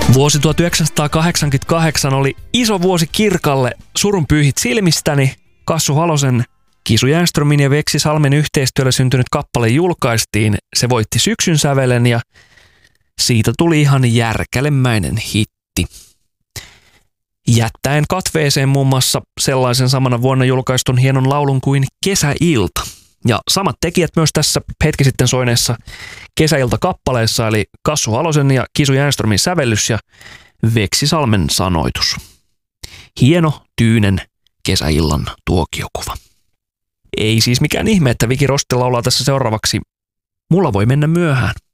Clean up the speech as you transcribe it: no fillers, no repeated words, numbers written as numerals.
Vuosi 1988 oli iso vuosi Kirkalle. Surun pyyhit silmistäni. Kassu Halosen, Kisu Jänströmin ja Veksi Salmen yhteistyöllä syntynyt kappale julkaistiin. Se voitti syksyn sävelen ja siitä tuli ihan järkälemäinen hitti. Jättäen katveeseen muun muassa sellaisen samana vuonna julkaistun hienon laulun kuin Kesäilta. Ja samat tekijät myös tässä hetki sitten soineessa Kesäilta-kappaleessa, eli Kassu Halosen ja Kisu Jänströmin sävellys ja Veksi Salmen sanoitus. Hieno, tyynen kesäillan tuokiokuva. Ei siis mikään ihme, että Viki Roste laulaa tässä seuraavaksi Mulla voi mennä myöhään.